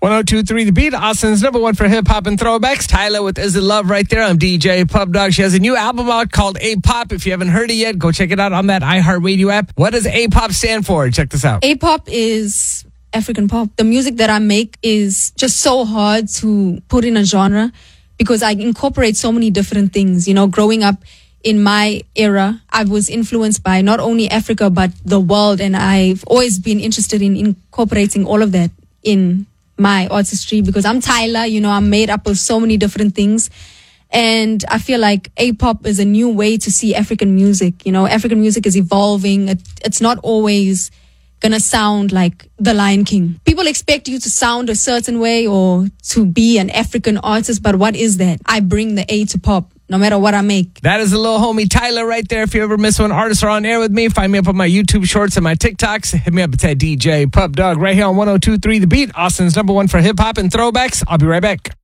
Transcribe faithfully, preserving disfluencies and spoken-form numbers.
one oh two point three The Beat, Austin's number one for hip-hop and throwbacks. Tyler with Is It Love right there. I'm D J Pub Dog. She has a new album out called A-Pop. If you haven't heard it yet, go check it out on that iHeartRadio app. What does A-Pop stand for? Check this out. A-Pop is African pop. The music that I make is just so hard to put in a genre because I incorporate so many different things. You know, growing up in my era, I was influenced by not only Africa, but the world. And I've always been interested in incorporating all of that in my artistry because I'm Tyler, you know, I'm made up of so many different things. And I feel like A-pop is a new way to see African music. You know, African music is evolving. It, it's not always gonna sound like The Lion King. People expect you to sound a certain way or to be an African artist, but what is that? I bring the A to pop, no matter what I make. That is the little homie Tyler right there. If you ever miss one, artists are on air with me. Find me up on my YouTube shorts and my TikToks. Hit me up at D J Pub Dog right here on one oh two point three The Beat, Austin's number one for hip-hop and throwbacks. I'll be right back.